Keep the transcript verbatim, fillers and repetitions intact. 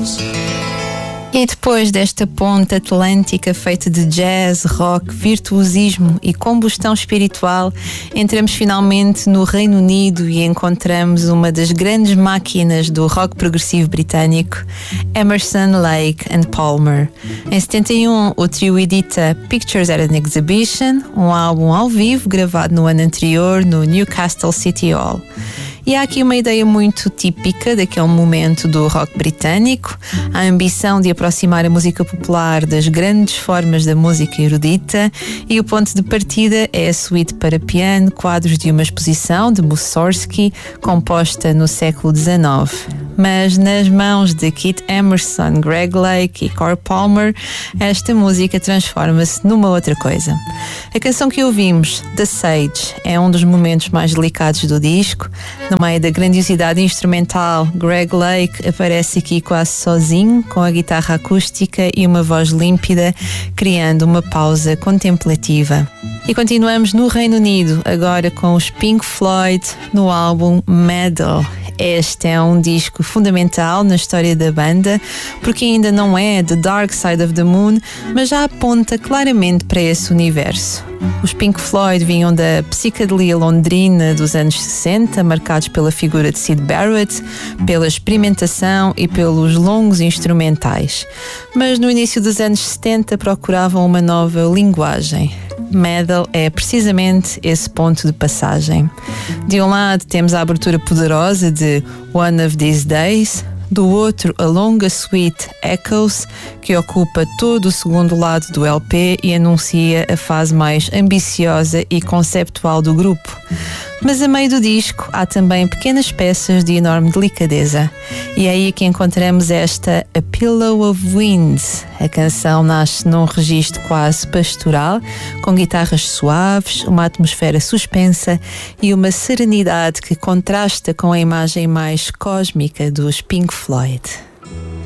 E depois desta ponte atlântica feita de jazz, rock, virtuosismo e combustão espiritual, entramos finalmente no Reino Unido e encontramos uma das grandes máquinas do rock progressivo britânico, Emerson, Lake and Palmer. Em setenta e um, o trio edita Pictures at an Exhibition, um álbum ao vivo gravado no ano anterior no Newcastle City Hall. E há aqui uma ideia muito típica daquele momento do rock britânico, a ambição de aproximar a música popular das grandes formas da música erudita, e o ponto de partida é a suíte para piano, quadros de uma exposição de Mussorgsky, composta no século dezenove. Mas nas mãos de Keith Emerson, Greg Lake e Cor Palmer, esta música transforma-se numa outra coisa. A canção que ouvimos, The Sage, é um dos momentos mais delicados do disco. No meio da grandiosidade instrumental, Greg Lake aparece aqui quase sozinho, com a guitarra acústica e uma voz límpida, criando uma pausa contemplativa. E continuamos no Reino Unido, agora com os Pink Floyd, no álbum Meddle. Este é um disco fundamental na história da banda, porque ainda não é The Dark Side of the Moon, mas já aponta claramente para esse universo. Os Pink Floyd vinham da psicadelia londrina dos anos sessenta, marcados pela figura de Syd Barrett, pela experimentação e pelos longos instrumentais. Mas no início dos anos setenta procuravam uma nova linguagem. Meddle é precisamente esse ponto de passagem. De um lado temos a abertura poderosa de One of These Days, do outro a longa suite Echoes, que ocupa todo o segundo lado do L P e anuncia a fase mais ambiciosa e conceptual do grupo. Mas a meio do disco há também pequenas peças de enorme delicadeza. E é aí que encontramos esta A Pillow of Wind. A canção nasce num registro quase pastoral, com guitarras suaves, uma atmosfera suspensa e uma serenidade que contrasta com a imagem mais cósmica dos Pink Floyd.